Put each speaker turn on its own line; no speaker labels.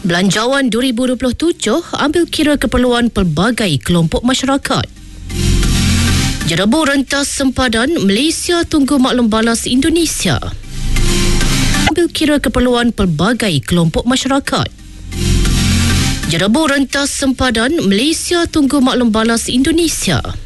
Belanjawan 2027 ambil kira keperluan pelbagai kelompok masyarakat. Jerebu rentas sempadan, Malaysia tunggu maklum balas Indonesia. Ambil kira keperluan pelbagai kelompok masyarakat. Jerebu rentas sempadan, Malaysia tunggu maklum balas Indonesia.